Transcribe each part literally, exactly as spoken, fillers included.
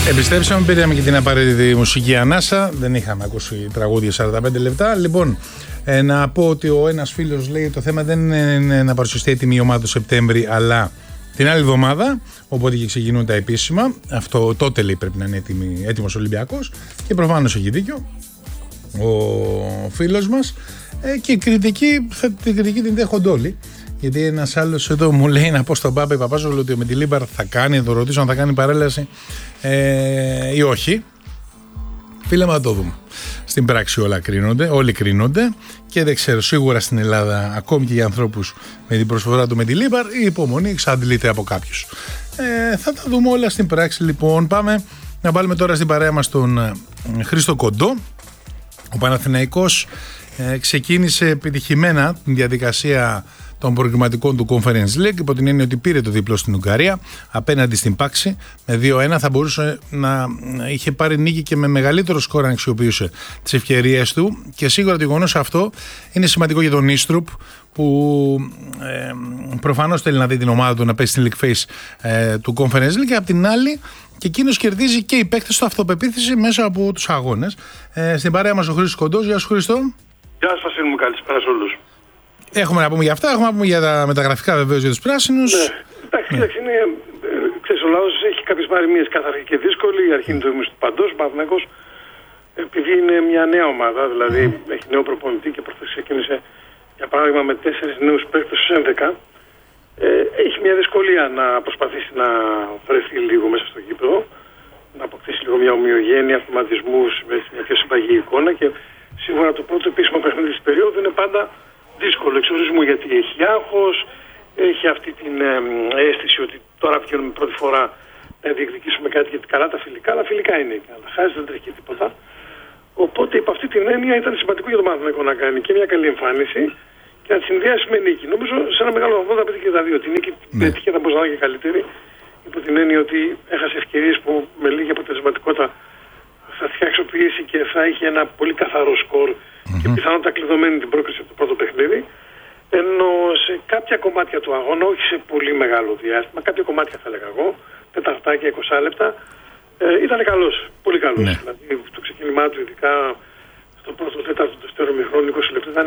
Επιστρέψαμε, πήραμε και την απαραίτητη μουσική ανάσα. Δεν είχαμε ακούσει τραγούδια σαράντα πέντε λεπτά. Λοιπόν, ε, να πω ότι ο ένας φίλος λέει το θέμα δεν είναι να παρουσιαστεί έτοιμη η ομάδα το Σεπτέμβρη, αλλά την άλλη εβδομάδα, οπότε και ξεκινούν τα επίσημα. Αυτό τότε λέει πρέπει να είναι έτοιμη, έτοιμος ο Ολυμπιακός. Και προφανώς έχει δίκιο ο φίλος μας. Ε, και η κριτική, θα, την κριτική την δέχονται όλοι. Γιατί ένας άλλος εδώ μου λέει να πω στον Πάπα Παπάζογλου ότι με τη Λίμπαρ θα κάνει, θα το ρωτήσω αν θα κάνει παρέλαση ε, ή όχι. Φίλε, μα το δούμε. Στην πράξη όλα κρίνονται, όλοι κρίνονται και δεν ξέρω, σίγουρα στην Ελλάδα, ακόμη και για ανθρώπους με την προσφορά του με τη Λίμπαρ, η υπομονή εξαντλείται από κάποιους. Ε, θα τα δούμε όλα στην πράξη. Λοιπόν, πάμε να βάλουμε τώρα στην παρέα μας τον ε, Χρήστο Κοντό. Ο Παναθηναϊκός ε, ξεκίνησε επιτυχημένα την διαδικασία των προκριματικών του Conference League, υπό την έννοια ότι πήρε το διπλό στην Ουγγαρία απέναντι στην Πάξη με δύο ένα. Θα μπορούσε να είχε πάρει νίκη και με μεγαλύτερο σκορ αν αξιοποιούσε τις ευκαιρίες του, και σίγουρα το γεγονός αυτό είναι σημαντικό για τον Ίστρουπ, που ε, προφανώς θέλει να δει την ομάδα του να πέσει στην League Phase ε, του Conference League, και απ' την άλλη και εκείνος κερδίζει και οι παίκτες του αυτοπεποίθηση μέσα από τους αγώνες. Ε, στην παρέα μας ο Χρήστος Κοντός. Γεια σου, Χρήστο. Γεια σας, Βασίλη μου, καλησπέρα σε όλους. Έχουμε να πούμε για αυτά, έχουμε να πούμε για τα μεταγραφικά βεβαίως για τους πράσινους. Ναι, εντάξει, ναι. Κοίταξε, είναι, ξέρεις, ο λαός έχει κάποιες παροιμίες καθαρή και δύσκολη. Η αρχή είναι το ίμιση του παντός. Ο Παναθηναϊκός, επειδή είναι μια νέα ομάδα, δηλαδή mm. έχει νέο προπονητή και προχθές ξεκίνησε για παράδειγμα με τέσσερις νέους παίκτες στους έντεκα, ε, έχει μια δυσκολία να προσπαθήσει να βρεθεί λίγο μέσα στο γήπεδο, να αποκτήσει λίγο μια ομοιογένεια, αυτοματισμούς, με μια πιο συμπαγή εικόνα, και σίγουρα το πρώτο επίσημο παιχνίδι της περίοδου είναι πάντα δύσκολο εξορισμού, γιατί έχει άγχος, έχει αυτή την ε, αίσθηση ότι τώρα πηγαίνουμε πρώτη φορά να διεκδικήσουμε κάτι, γιατί καλά τα φιλικά, αλλά φιλικά είναι. Αλλά χάσει, δεν τρέχει τίποτα. Οπότε υπ' αυτή την έννοια ήταν σημαντικό για τον Παναθηναϊκό να κάνει και μια καλή εμφάνιση και να τη συνδυάσει με νίκη. Νομίζω σε ένα μεγάλο βαθμό θα πέτυχε και τα δύο. Την νίκη την πέτυχε, θα μπορούσε να είναι και καλύτερη, υπό την έννοια ότι έχασε ευκαιρίες που με λίγη αποτελεσματικότητα θα τις αξιοποιήσει και θα είχε ένα πολύ καθαρό σκορ mm-hmm. και πιθανότατα κλειδωμένη την πρόκριση από το πρώτο παιχνίδι. Ενώ σε κάποια κομμάτια του αγώνα, όχι σε πολύ μεγάλο διάστημα, κάποια κομμάτια θα έλεγα εγώ, τεταρτάκια, είκοσι λεπτά, ε, ήταν καλός, πολύ καλός. Ναι. Δηλαδή το ξεκίνημά του, ειδικά στο πρώτο τέταρτο του δεύτερο μηχρόνου, είκοσι λεπτά, ήταν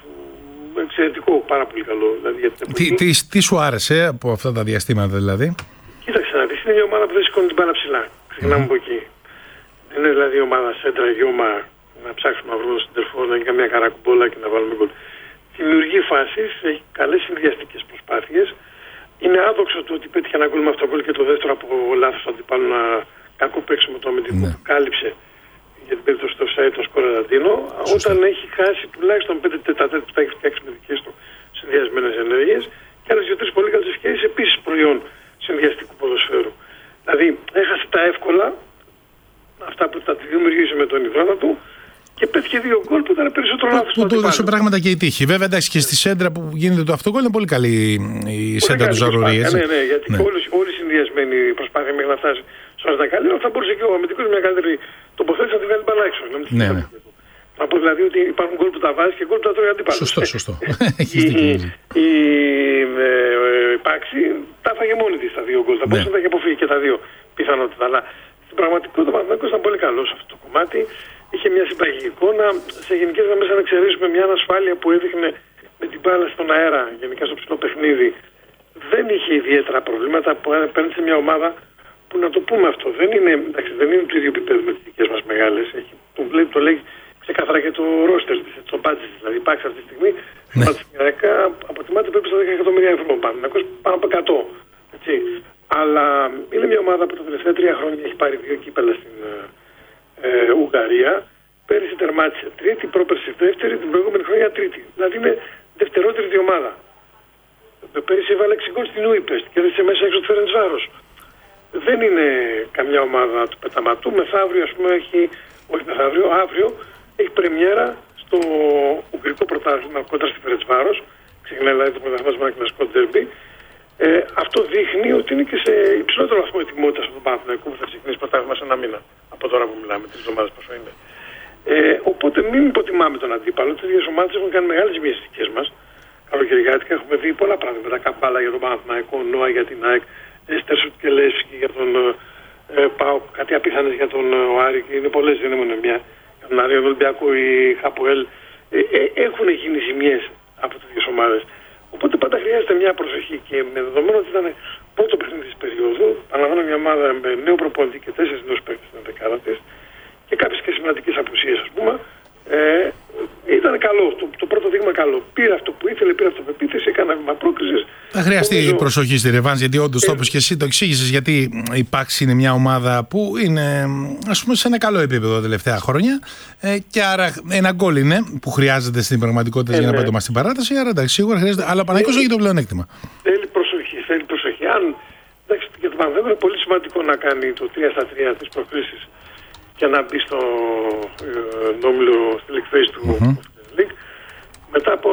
εξαιρετικό, πάρα πολύ καλό. Δηλαδή, για την τι, τι, τι σου άρεσε από αυτά τα διαστήματα δηλαδή? Κοίταξε να δεις, είναι μια ομάδα που δεν σηκώνει την μπάλα ψηλά. Ξεκινάμε mm. από εκεί. Δεν είναι δηλαδή η ομάδα σέντρα γιώμα να ψάξουμε να βρούμε στον τερφόρ, να γίνει καμία καρακουμπόλα και να βάλουμε γκολ. Δημιουργεί φάσεις, έχει καλές συνδυαστικές προσπάθειες. Είναι άδοξο το ότι πέτυχε ένα γκολ με αυτό γκολ και το δεύτερο από λάθος του αντιπάλου, ένα κακό παίξιμο το αμυντικό που κάλυψε για την περίπτωση του offside τον σκορ Ραντίνο. Όταν έχει χάσει τουλάχιστον πέντε τετατέτ που τα έχει φτιάξει με δικές του συνδυασμένες ενέργειες και άλλες δύο-τρεις πολύ καλές ευκαιρίες επίσης προϊόν συνδυαστικού ποδοσφαίρου. Δηλαδή έχασε τα εύκολα, αυτά που τα δημιουργήσει με τον ιδρώνα του, και πέτυχε δύο γκολ που ήταν περισσότερο λάθος. Που του έδωσε πράγματα και η τύχη. Βέβαια, εντάξει, και στη σέντρα που γίνεται το αυτογκόλ είναι πολύ καλή η σέντρα του Ζαρουρί. Ναι, ναι, γιατί ναι. Όλη, όλη η συνδυασμένη προσπάθεια μέχρι να φτάσει στο να κάνει, θα μπορούσε και ο αμυντικός μια καλύτερη τοποθέτηση να τη βγάλει μπαλά έξω. Ναι, ναι. Να πω δηλαδή ότι υπάρχουν γκολ που τα βάζει και γκολ που τα τρώει αντίπαλο. Σωστό, σωστό. Η Πάξη τα έφαγε μόνη τη τα δύο γκολ. Θα μπορούσε να τα έχει αποφύγει και τα δύο πιθανότητα. Αλλά στην πραγματικότητα ο Παναθηναϊκός ήταν πολύ καλό σε αυτό το κομμάτι. Είχε μια συμπαγή εικόνα. Σε γενικές γραμμές, αν εξαιρέσουμε μια ανασφάλεια που έδειχνε με την μπάλα στον αέρα, γενικά στο ψηλό παιχνίδι, δεν είχε ιδιαίτερα προβλήματα που παίρνει σε μια ομάδα που, να το πούμε αυτό, δεν είναι, εντάξει, δεν είναι του ίδιου επίπεδου με τις δικές μας μεγάλες. Έχει, το, λέει, το λέει ξεκάθαρα και το ρόστερ της, το budget. Δηλαδή υπάρχει αυτή τη στιγμή χρηματιστηριακά αποτιμάται περίπου στα δέκα εκατομμύρια ευρώ. Πάνω από εκατό. Έτσι. Αλλά είναι μια ομάδα που τα τελευταία τρία χρόνια έχει πάρει δύο κύπελα στην ε, Ουγγαρία. Πέρυσι τερμάτισε τρίτη, πρόπερσι δεύτερη, την προηγούμενη χρονιά τρίτη. Δηλαδή είναι δευτερότερη τη ομάδα. Πέρυσι έβαλε έξι γκολ στην Ουίπεστ και έδειξε μέσα έξω του Φερεντσβάρος. Δεν είναι καμιά ομάδα του πεταματού. Μεθαύριο, ας πούμε, έχει, όχι μεθαύριο, αύριο έχει πρεμιέρα στο Ουγγρικό πρωτάθλημα κόντρα στη Φερεντσβάρος. Ξεκινάει δηλαδή το πρωτάθλημα με ένα κλασικό ντέρμπι. Ε, αυτό δείχνει ότι είναι και σε υψηλότερο βαθμό ετοιμότητα από τον Παναθηναϊκό που θα ξεκινήσει πρωτάθλημα σε ένα μήνα. Από τώρα που μιλάμε, τρεις εβδομάδες πόσο είναι. Ε, οπότε μην υποτιμάμε τον αντίπαλο. Οι ίδιες ομάδες έχουν κάνει μεγάλες ζημίες στις δικές μας. Καλοκαιριάτικα έχουμε δει πολλά πράγματα. Καμπάλα για τον Παναθηναϊκό, Νόα για την ΑΕΚ, Έστερ Σουτκελεύσκι για τον ε, ΠΑΟΚ, κάτι και απίθανες για τον Άρη, είναι πολλές, δεν είναι μια. Για τον Άρη, τον Ολυμπιακό, η Χαποέλ, ε, ε, έχουν γίνει ζημιές από τις δύο ομάδες. Οπότε πάντα χρειάζεται μια προσοχή και με δεδομένο ότι ήταν πρώτο παιχνίδι της περίοδου, αναλαμβάνω μια ομάδα με νέο προπονητή και τέσσερις νέους παίκτες στην δεκάδα της και κάποιες και σημαντικές απουσίες, ας πούμε. Ε, ήταν καλό, το, το πρώτο δείγμα καλό. Πήρε αυτό που ήθελε, πήρε αυτοπεποίθηση, έκανε βήμα πρόκρισης. Θα χρειαστεί νομίζω... προσοχή στη ρεβάνς, γιατί όντως ε, το όπως και εσύ το εξήγησες, γιατί η Πάξη είναι μια ομάδα που είναι, ας πούμε, σε ένα καλό επίπεδο τα τελευταία χρόνια ε, και άρα ένα γκολ είναι που χρειάζεται στην πραγματικότητα ε, για να πάει το μας στην παράταση. Άρα εντάξει, σίγουρα χρειάζεται, αλλά ο Παναθηναϊκός έχει το πλεονέκτημα. Θέλει προσοχή, θέλει προσοχή. Αν εντάξει, για τον Παναθηναϊκό είναι πολύ σημαντικό να κάνει το τρία στα τρία της προκρίσεις και να μπει στο ε, νόμιλο στη League Phase του mm-hmm. League. Μετά από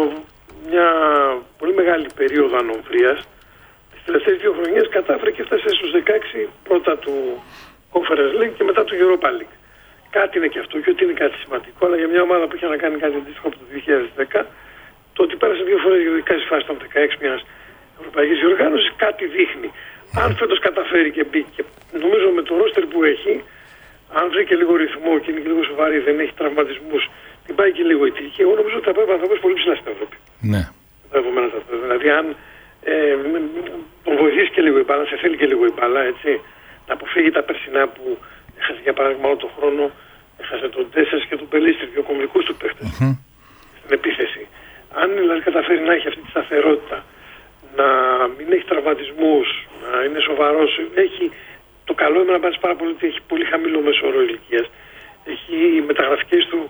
μια πολύ μεγάλη περίοδο ανομφρίας, τις τελευταίες δύο χρονιές κατάφερε και φτάσε στους δεκαέξι, πρώτα του Conference League και μετά του Europa League. Κάτι είναι και αυτό, και ότι είναι κάτι σημαντικό, αλλά για μια ομάδα που είχε να κάνει κάτι αντίστοιχο από το δύο χιλιάδες δέκα, το ότι πέρασε δύο φορές ειδικά στη φάση των δεκαέξι μιας ευρωπαϊκής διοργάνωσης, κάτι δείχνει. Αν φέτος καταφέρει και μπει, και νομίζω με το ρόστερ που έχει, αν βρει και λίγο ρυθμό και είναι και λίγο σοβαρή, δεν έχει τραυματισμούς, την πάει και λίγο η τύχη, εγώ νομίζω ότι θα πρέπει να θα πολύ ψηλά στην Ευρώπη. Ναι. Δηλαδή, αν ε, τον βοηθήσει και λίγο η μπάλα, σε θέλει και λίγο η μπάλα, έτσι, να αποφύγει τα περσινά που έχασε για παράδειγμα όλο τον χρόνο, έχασε τον Τέσσερς και τον Πελίστρη, δύο κομβικούς του παίχτες mm-hmm. στην επίθεση. Αν δηλαδή καταφέρει να έχει αυτή τη σταθερότητα, να μην έχει τραυματισμούς, να είναι σοβαρός, έχει. Το καλό είναι να πάρει πάρα πολύ ότι έχει πολύ χαμηλό μέσο όρο ηλικίας. Έχει οι μεταγραφικές του,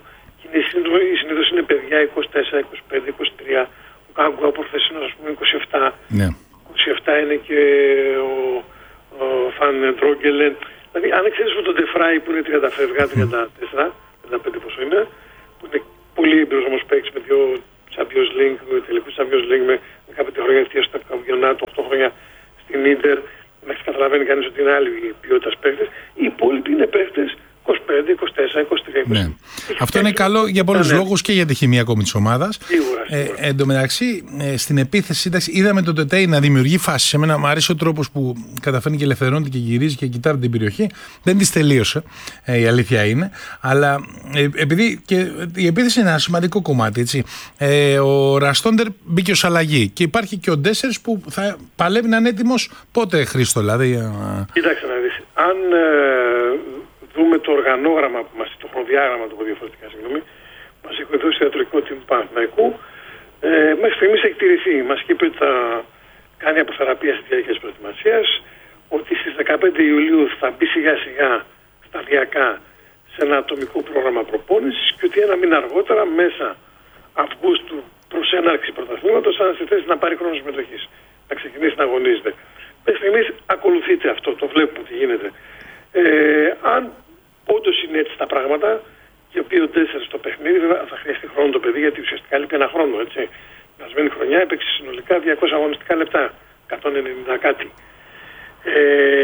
οι συνήθως είναι παιδιά είκοσι τέσσερα, είκοσι πέντε, είκοσι τρία. Ο Κάγκου από χθες είναι ας πούμε είκοσι επτά. Ναι. είκοσι επτά είναι και ο, ο Φαν Ντρόγκελεν. Δηλαδή αν εξαιρέσεις τον Ντεφράι που είναι τριάντα φεύγα, τριάντα τέσσερα, τριάντα πέντε πόσο είναι, που είναι πολύ έμπειρος όμως παίκτης με δύο Champions League, με τελικούς Champions League, με δεκαπέντε χρόνια ευθεία στο καμπιονάτο, οκτώ χρόνια στην Ίντερ. Να καταλαβαίνει κανείς ότι είναι άλλη ποιότητας παίκτες. Οι υπόλοιποι είναι παίκτες είκοσι πέντε, είκοσι τέσσερα, είκοσι τρία, είκοσι τέσσερα. Ναι. Αυτό είναι καλό για πολλούς ναι. λόγους και για τη χημεία ακόμη της ομάδας. Σίγουρα, σίγουρα. Ε, εν τω μεταξύ, ε, στην επίθεση εντάξει, είδαμε τον Τετέι να δημιουργεί φάσεις. Εμένα μου αρέσει ο τρόπος που καταφέρνει και ελευθερώνεται και γυρίζει και κοιτάει την περιοχή. Δεν της τελείωσε, ε, η αλήθεια είναι. Αλλά ε, επειδή και η επίθεση είναι ένα σημαντικό κομμάτι. Έτσι. Ε, ο Ραστόντερ μπήκε ως αλλαγή και υπάρχει και ο Ντέσσερς που θα παλεύει να είναι έτοιμος πότε, Χρήστο, δηλαδή. Κοίταξε να δεις. Αν ε, δούμε το οργανόγραμμα που μας, το χρονοδιάγραμμα του διαφορετικά, συγγνώμη, μας έχει δώσει το ιατρικό team του Παναθηναϊκού, ε, μέχρι στιγμής έχει τηρηθεί. Μας είπε ότι θα κάνει αποθεραπεία στη διάρκεια της προετοιμασίας, ότι στις δεκαπέντε Ιουλίου θα μπει σιγά σιγά σταδιακά σε ένα ατομικό πρόγραμμα προπόνησης και ότι ένα μήνα αργότερα, μέσα Αυγούστου προς έναρξη πρωταθλήματος, θα είναι στη θέση να πάρει χρόνο συμμετοχής, να ξεκινήσει να αγωνίζεται. Μέχρι στιγμής ακολουθείται αυτό, το βλέπουμε ότι γίνεται. Ε, αν όντως είναι έτσι τα πράγματα, και ο οποίος τέσσερις στο παιχνίδι, βέβαια θα χρειαστεί χρόνο το παιδί, γιατί ουσιαστικά λείπει ένα χρόνο, έτσι. Την περασμένη χρονιά έπαιξε συνολικά διακόσια αγωνιστικά λεπτά, εκατόν ενενήντα κάτι. Ε,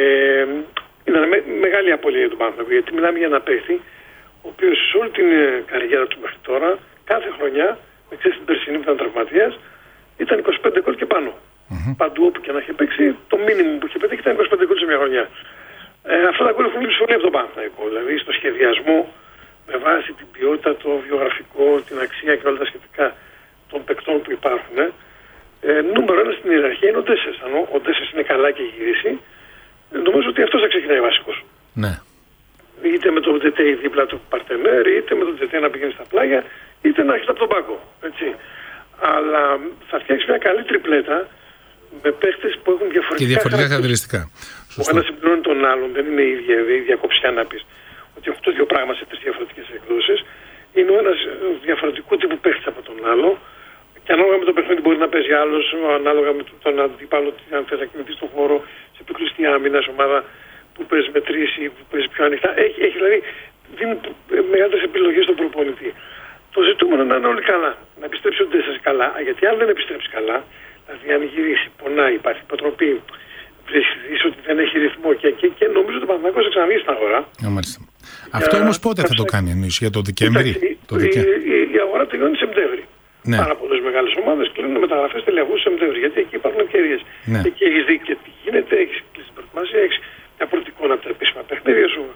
είναι με, μεγάλη απώλεια για τον Παναθηναϊκό, γιατί μιλάμε για ένα παίχτη, ο οποίος σε όλη την καριέρα του μέχρι τώρα, κάθε χρονιά, εξαιτίας την περσινή που ήταν τραυματίας, ήταν είκοσι πέντε γκολ και πάνω. Mm-hmm. Παντού όπου και να είχε παίξει, το μίνιμουμ που είχε πετύχει ήταν είκοσι πέντε γκολ σε μια χρονιά. Ε, αυτά τα γκολ έχουν λείψει πολύ από τον Παναθηναϊκό. Δηλαδή στο σχεδιασμό, με βάση την ποιότητα, το βιογραφικό, την αξία και όλα τα σχετικά των παικτών που υπάρχουν. Ε, νούμερο ένα στην ιεραρχία είναι ο Ντέσσερς. Αν ο Ντέσσερς είναι καλά και γυρίσει, νομίζω ότι αυτός θα ξεκινάει βασικός. Ναι. Είτε με τον Τετέι δίπλα του παρτενέρ, είτε με τον Τετέι να πηγαίνει στα πλάγια, είτε να έρχεται από τον πάγκο. Έτσι. Αλλά θα φτιάξει μια καλή τριπλέτα με παίχτες που έχουν διαφορετικά, και διαφορετικά χαρακτηριστικά. Ο ένας συμπληρώνει τον άλλον, δεν είναι η ίδια, η ίδια κοψιά να πεις ότι έχω το δύο πράγματα σε τρεις διαφορετικές εκδόσεις. Είναι ο ένας διαφορετικού τύπου παίχτης από τον άλλο και ανάλογα με το παιχνίδι μπορεί να παίζει άλλος, ανάλογα με τον αντίπαλο, αν θες να κινηθεί στον χώρο, σε επικριστή άμυνα, σε ομάδα που παίζει με τρεις ή που παίζει πιο ανοιχτά. Έχει, έχει δηλαδή δίνει μεγάλες επιλογές στον προπονητή. Το ζητούμενο να είναι όλοι καλά, να επιστρέψει ο Ντέσσερς καλά, γιατί αν δεν επιστρέψει καλά, δηλαδή αν γυρίσει, πονάει, υπάρχει υποτροπή, βρίσκεις ότι δεν έχει ρυθμό και, και, και νομίζω ότι ο Παναθηναϊκός θα ξαναβγεί στην αγορά. Για... Αυτό όμως πότε θα το κάνει εννοείς, για το Δεκέμβρη? Το η, η, η αγορά τελειώνει Σεπτέμβρη. Ναι. Πάρα πολλές μεγάλες ομάδες κλείνουν μεταγραφές τελειαγούς Σεπτέμβρη, γιατί εκεί υπάρχουν ευκαιρίες. Ναι. Εκεί έχεις δει και τι γίνεται, έχεις κλείσει την προετοιμασία, έχεις μια πρώτη εικόνα από τα επίσημα παιχνίδια σου,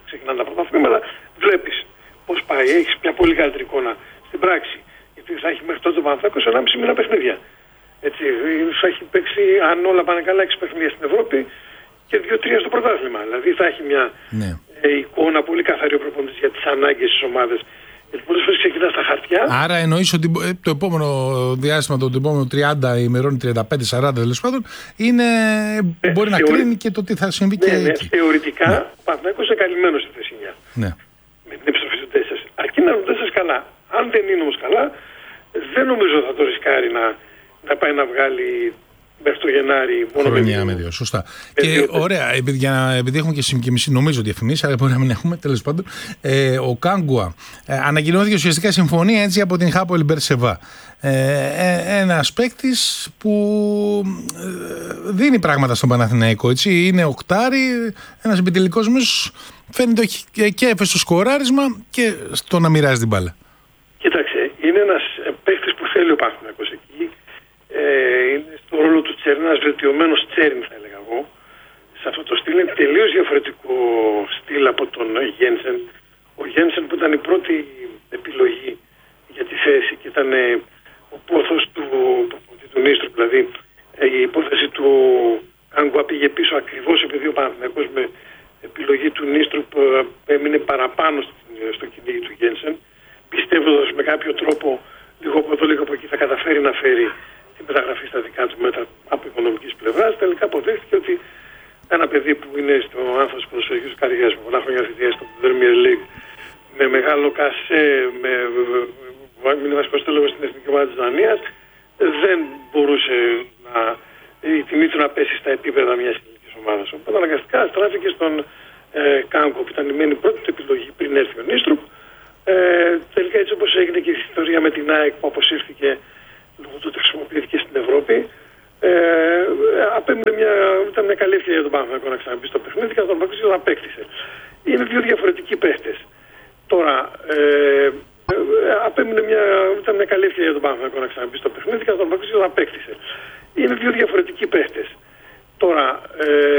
πολύ καλύτερη εικόνα στην πράξη. Γιατί θα έχει μέχρι τότε ο Παναθηναϊκός ενάμιση μήνα παιχνίδια. Έτσι, θα έχει παίξει, αν όλα πάνε καλά, έξι παιχνίδια στην Ευρώπη και δύο τρία στο πρωτάθλημα. Δηλαδή θα έχει μια ναι. ε, εικόνα πολύ καθαρή ο προπονητής για τις ανάγκες της ομάδας. Γιατί πολλές φορές ξεκινά στα χαρτιά. Άρα εννοείς ότι το επόμενο διάστημα, το επόμενο τριάντα ημερών, τριάντα πέντε σαράντα τέλος πάντων, είναι, ε, μπορεί θεωρη... να κρίνει και το τι θα συμβεί ναι, και ναι, εκεί. Θεωρητικά, ναι. ο Παναθηναϊκός είναι καλυμμένος στη θέση εννιά. Ναι. Με την επιστροφή του τέσσερα. Αρκεί να είναι ο τέσσερα καλά. Αν δεν είναι όμως καλά, δεν νομίζω θα το ρισκάρει να, να πάει να βγάλει μέχρι το Γενάρη μόνο χρονιά με δύο. Σωστά. Και δύο, ωραία, επειδή, για, επειδή έχουμε και συγκεκριμήσει, νομίζω διαφημίσει, αλλά μπορεί να μην έχουμε, τέλος πάντων. Ε, ο Κάγκουα ε, ανακοινώθηκε ουσιαστικά συμφωνία έτσι από την Χάπολ Μπερσεβά. Ε, ε, ένας παίκτης που ε, δίνει πράγματα στον Παναθηναϊκό. Έτσι. Είναι οκτάρι, ένας επιτελικός μέσος, φαίνεται όχι και έφεσε στο σκοράρισμα και στο να μοιράζει την μπάλα. Κοίταξε, είναι ένας παίκτης που θέλει ο Παναθηναϊκός εκεί. Ε, είναι στο ρόλο του Τσέρν, ένας βελτιωμένος Τσέρν θα έλεγα εγώ. Σε αυτό το στυλ είναι τελείως διαφορετικό στυλ από τον Γένσεν. Ο Γένσεν που ήταν η πρώτη επιλογή για τη θέση και ήταν ε, ο πόθος του, του Νίστρου, δηλαδή ε, η υπόθεση του Κάγκουα πήγε πίσω ακριβώς επειδή ο Παναθηναϊκός με επιλογή του Νίστρου έμεινε παραπάνω στο κυνήγι του Γένσεν, πιστεύοντας με κάποιο τρόπο λίγο από εδώ λίγο από εκεί θα καταφέρει να φέρει την μεταγραφή στα δικά του μέτρα από οικονομικής πλευράς. Τελικά αποδείχθηκε ότι ένα παιδί που είναι στο άνθρωπο ποδοσφαιρικής καριέρας με πολλά χρόνια θητείας στο Premier League, με μεγάλο κασέ, με είναι βασικός τέλος στην εθνική ομάδα της Δανίας, δεν μπορούσε να, η τιμή του να πέσει στα επίπεδα μιας ελληνικής ομάδας. Οπότε αναγκαστικά στράφηκε στον ε, Κάγκο που ήταν η πρώτη του επιλογή πριν έρθει ο Νίστρουπ. Ε, τελικά έτσι όπως έγινε και η ιστορία με την ΑΕΚ που αποσύρθηκε λόγω του ότι χρησιμοποιήθηκε στην Ευρώπη, ε, απέμεινε μια, ήταν μια καλή ευκαιρία για τον Παναθηναϊκό να ξαναμπεί στο παιχνίδι και να τον Παναθηναϊκό να απέκτησε. Είναι δύο διαφορετικοί παίχτες. Τώρα, ε, ε, απέμεινε μια, ήταν μια καλή ευκαιρία για τον Παναθηναϊκό να ξαναμπεί στο παιχνίδι και να τον Παναθηναϊκό να απέκτησε. Είναι δύο διαφορετικοί παίχτες.